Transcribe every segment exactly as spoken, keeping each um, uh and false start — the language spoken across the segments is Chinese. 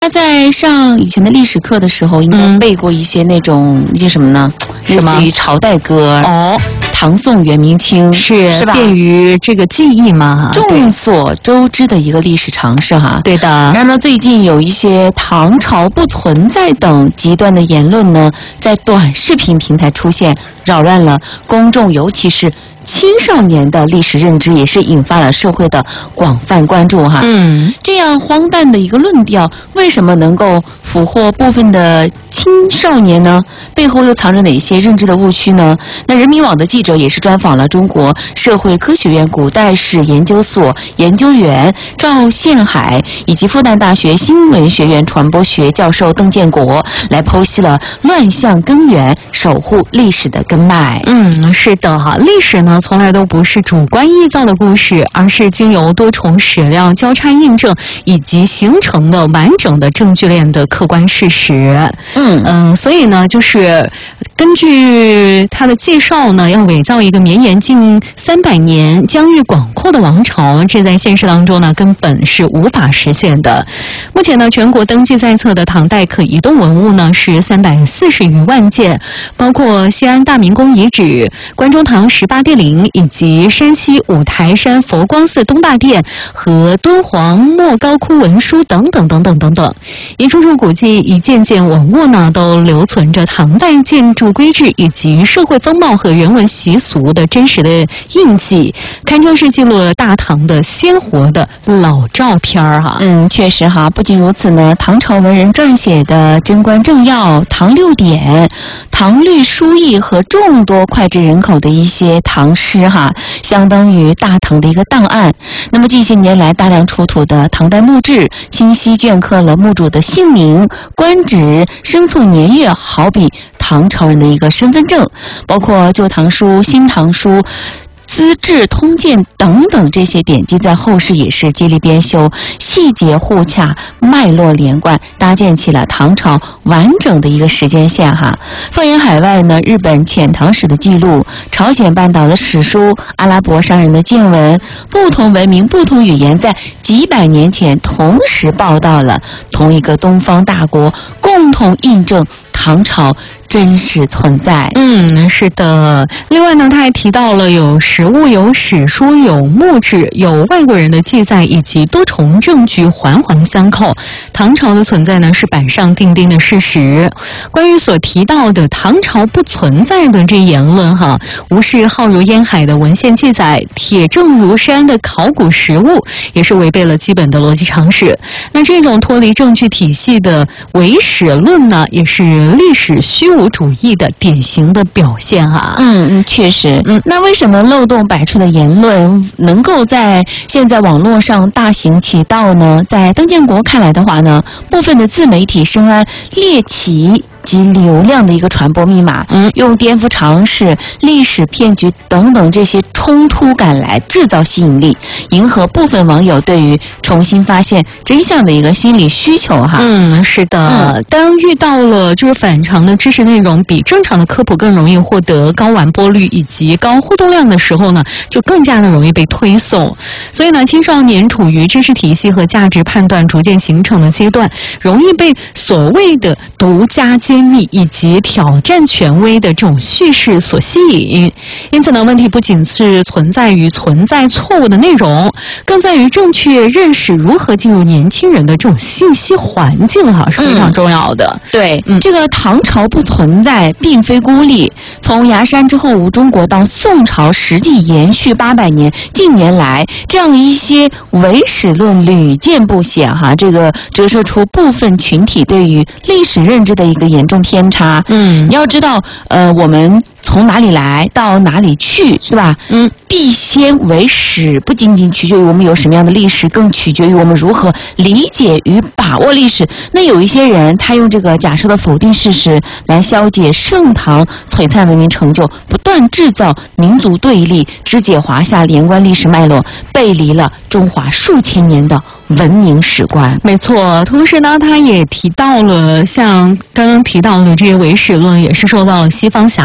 他在上以前的历史课的时候，应该背过一些那种那些什么呢？类似于朝代歌哦。 唐宋元明清是是吧？ 便于这个记忆嘛， 众所周知的一个历史常识哈。 对的。 然而呢，最近有一些唐朝不存在等极端的言论呢，在短视频平台出现，扰乱了公众，尤其是青少年的历史认知，也是引发了社会的广泛关注哈。 嗯， 这样荒诞的一个论调，为什么能够俘获部分的青少年呢？背后又藏着哪些认知的误区呢？那人民网的记者也是专访了中国社会科学院古代史研究所研究员赵宪海以及复旦大学新闻学院传播学教授邓建国，来剖析了乱象根源，守护历史的根脉。 嗯，是的哈，历史呢从来都不是主观臆造的故事，而是经由多重史料交叉印证以及形成的完整的证据链的客观事实。 嗯嗯、呃，所以呢，就是根据他的介绍呢，要伪造一个绵延近三百年、疆域广阔的王朝，这在现实当中呢根本是无法实现的。目前呢，全国登记在册的唐代可移动文物呢是三百四十余万件，包括西安大明宫遗址、关中堂十八殿陵以及山西五台山佛光寺东大殿和敦煌莫高窟文书等等等等等等。一处处古迹、一件件文物呢，都留存着唐代建筑规制以及社会风貌和人文习俗的真实的印记，堪称是记录了大唐的鲜活的老照片儿哈。 嗯，确实哈。不仅如此呢，唐朝文人撰写的《贞观政要》《唐六典》《唐律疏议》和众多脍炙人口的一些唐诗哈，相当于大唐的一个档案。那么近些年来大量出土的唐代墓志，清晰镌刻了墓主的姓名、官职、生卒年月，好比唐朝人的一个身份证，包括《旧唐书》《新唐书》《资治通鉴》等等这些典籍，在后世也是接力编修，细节互洽，脉络连贯，搭建起了唐朝完整的一个时间线哈。放眼海外呢，日本遣唐使的记录，朝鲜半岛的史书，阿拉伯商人的见闻，不同文明、不同语言，在几百年前同时报道了同一个东方大国，共同印证唐朝真实存在。 嗯，是的。另外呢，他还提到了有实物、有史书、有墓志、有外国人的记载，以及多重证据环环相扣。唐朝的存在呢，是板上钉钉的事实。关于所提到的唐朝不存在的这言论哈，无视浩如烟海的文献记载，铁证如山的考古实物，也是违背了基本的逻辑常识。那这种脱离证据体系的伪史论呢，也是历史虚无主义的典型的表现哈。 嗯嗯，确实。嗯，那为什么漏洞百出的言论能够在现在网络上大行其道呢？在邓建国看来的话呢，部分的自媒体深谙猎奇及流量的一个传播密码，嗯，用颠覆常识、历史骗局等等这些冲突感来制造吸引力，迎合部分网友对于重新发现真相的一个心理需求哈。 嗯，是的。嗯、当遇到了就是反常的知识内容比正常的科普更容易获得高完播率以及高互动量的时候呢，就更加的容易被推送。所以呢，青少年处于知识体系和价值判断逐渐形成的阶段，容易被所谓的独家揭秘以及挑战权威的这种叙事所吸引。因此呢，问题不仅是存在于存在错误的内容，更在于正确认识如何进入年轻人的这种信息环境哈，是非常重要的。 嗯、对、嗯，这个唐朝不存在并非孤立，从崖山之后无中国到宋朝实际延续八百年，近年来这样一些伪史论屡见不鲜哈，这个折射出部分群体对于历史认知的一个严重偏差。嗯，你要知道，呃，我们从哪里来到哪里去，是吧？嗯，必先为史，不仅仅取决于我们有什么样的历史，更取决于我们如何理解与把握历史。那有一些人，他用这个假设的否定事实来消解盛唐璀璨文明成就，不断制造民族对立，肢解华夏连贯历史脉络，背离了中华数千年的文明史观。 没错，同时呢，他也提到了像刚刚提到的这些伪史论，也是受到了西方狭隘民族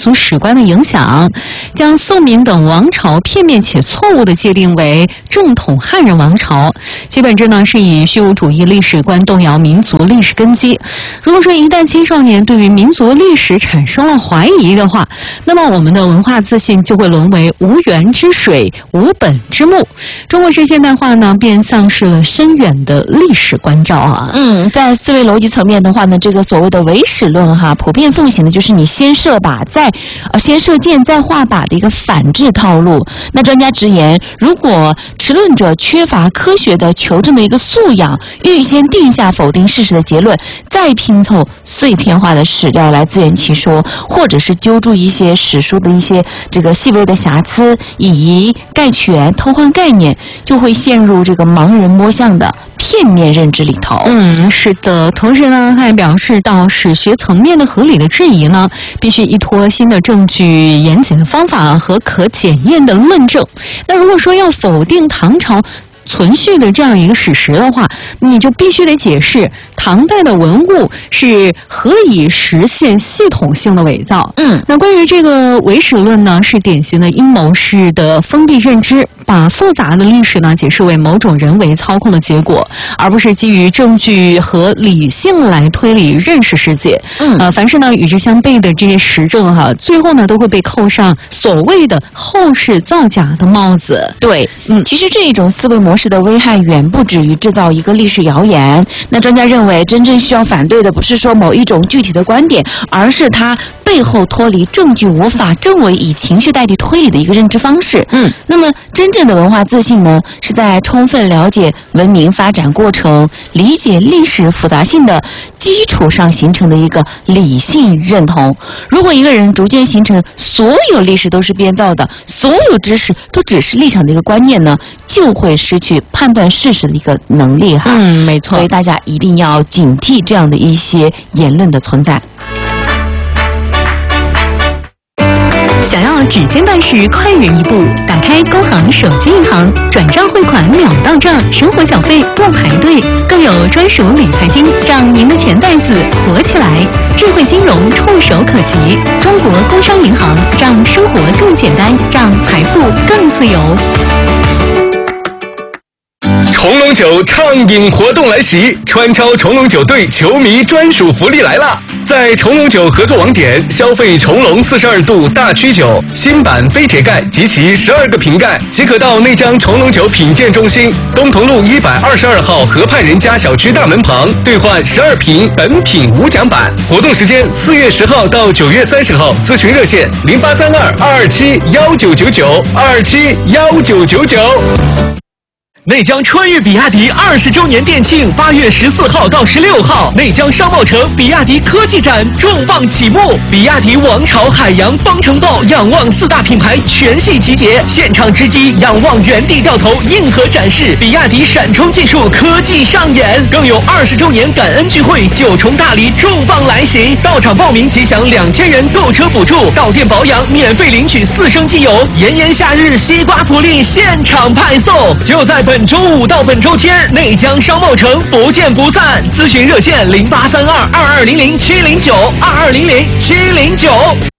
族史观的影响，将宋明等王朝片面且错误地界定为正统汉人王朝，其本质呢是以虚无主义历史观动摇民族历史根基。如果说一旦青少年对于民族历史产生了怀疑的话，那么我们的文化自信就会沦为无源之水、无本之木。中国式现代化呢，便丧失了深远的历史关照啊。 嗯，在思维逻辑层面的话呢，这个所谓的唯史论哈，普遍奉行的就是你先射靶，再呃先射箭，再画靶的一个反制套路。那专家直言，如果持论者缺乏科学的求证的一个素养，预先定下否定事实的结论，再拼凑碎片化的史料来自圆其说，或者是揪住一些史书的一些这个细微的瑕疵，以夷概全，偷换概念，就会陷入这个盲人摸象的片面认知里头。 嗯，是的。同时呢，他还表示到史学层面的合理的质疑呢，必须依托新的证据、严谨的方法和可检验的论证。那如果说要否定唐朝存续的这样一个史实的话，你就必须得解释唐代的文物是何以实现系统性的伪造。 嗯， 那关于这个唯史论呢，是典型的阴谋式的封闭认知，把复杂的历史呢解释为某种人为操控的结果，而不是基于证据和理性来推理认识世界。 嗯， 呃，凡是呢与之相悖的这些实证哈，最后呢都会被扣上所谓的后世造假的帽子。 对，嗯，其实这一种思维模式的危害远不止于制造一个历史谣言。那专家认为，真正需要反对的不是说某一种具体的观点，而是它背后脱离证据无法证伪，以情绪代替推理的一个认知方式。 嗯， 那么真正的文化自信呢，是在充分了解文明发展过程、理解历史复杂性的基础上形成的一个理性认同。如果一个人逐渐形成所有历史都是编造的，所有知识都只是立场的一个观念呢，就会失去判断事实的一个能力哈。 嗯，没错。 所以大家一定要警惕这样的一些言论的存在。 想要指尖办事快人一步，打开工行手机银行，转账汇款秒到账，生活缴费不排队，更有专属理财金，让您的钱袋子活起来。智慧金融触手可及，中国工商银行让生活更简单，让财富更自由。 重龙酒畅饮活动来袭，川超重龙酒队球迷专属福利来了！在重龙酒合作网点消费重龙四十二度大曲酒新版非铁盖及其十二个瓶盖，即可到内江重龙酒品鉴中心东同路一百二十二号河畔人家小区大门旁兑换十二瓶本品无奖版。活动时间四月十号到九月三十号，咨询热线零八三二二二七幺九九九二七幺九九九。内江春裕比亚迪二十周年店庆，八月十四号到十六号，内江商贸城比亚迪科技展重磅启幕，比亚迪王朝、海洋、方程豹、仰望四大品牌全系集结，现场直击仰望原地掉头硬核展示，比亚迪闪充技术科技上演，更有二十周年感恩聚会，九重大礼重磅来袭，到场报名即享两千元购车补助，到店保养免费领取四升机油，炎炎夏日西瓜福利现场派送，就在本周五到本周天，内江商贸城不见不散。咨询热线零八三二二二零零七零九二二零零七零九。